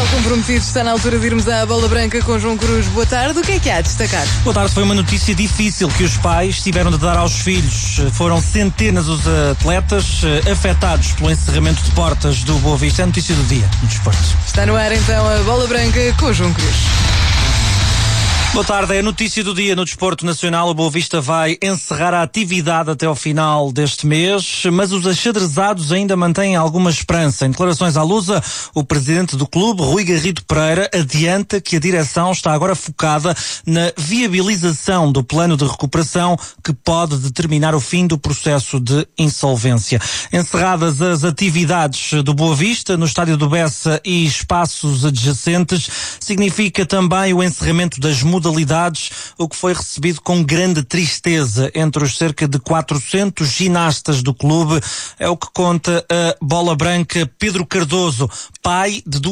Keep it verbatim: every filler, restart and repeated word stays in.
comprometido, está na altura de irmos à Bola Branca com João Cruz. Boa tarde, o que é que há a destacar? Boa tarde, foi uma notícia difícil que os pais tiveram de dar aos filhos. Foram centenas os atletas afetados pelo encerramento de portas do Boa Vista. É a notícia do dia no desporto. Está no ar então a Bola Branca com João Cruz. Boa tarde, é a notícia do dia no desporto nacional. O Boa Vista vai encerrar a atividade até ao final deste mês, mas os axadrezados ainda mantêm alguma esperança. Em declarações à Lusa, o presidente do clube, Rui Garrido Pereira, adianta que a direção está agora focada na viabilização do plano de recuperação que pode determinar o fim do processo de insolvência. Encerradas as atividades do Boa Vista no estádio do Bessa e espaços adjacentes, significa também o encerramento das modalidades, o que foi recebido com grande tristeza entre os cerca de quatrocentos ginastas do clube. É o que conta a Bola Branca Pedro Cardoso, pai de duas